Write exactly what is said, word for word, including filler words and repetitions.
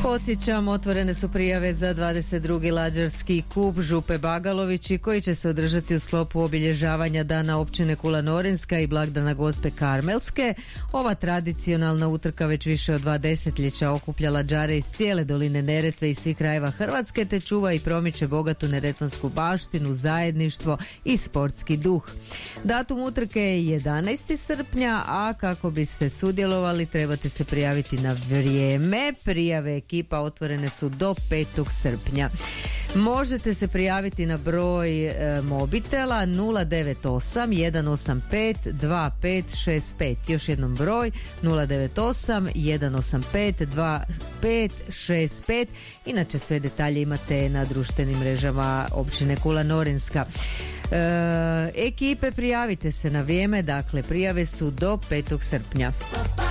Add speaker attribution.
Speaker 1: Podsjećam, otvorene su prijave za dvadeset drugi lađarski kup Župe Bagalovići koji će se održati u sklopu obilježavanja Dana općine Kula Norinska i blagdana Gospe Karmelske. Ova tradicionalna utrka već više od dva desetljeća okuplja lađare iz cijele doline Neretve i svih krajeva Hrvatske te čuva i promiče bogatu neretvansku baštinu, zajedništvo i sportski duh. Datum utrke je jedanaesti srpnja, a kako biste sudjelovali trebate se prijaviti na vrijeme. Prijave ekipa otvorene su do petog srpnja. Možete se prijaviti na broj e, mobitela nula devet osam jedan osam pet dva pet šest pet. Još jednom broj nula devet osam jedan osam pet dva pet šest pet. Inače sve detalje imate na društvenim mrežama općine Kula Norinska. E, ekipe, prijavite se na vrijeme, dakle prijave su do petog srpnja.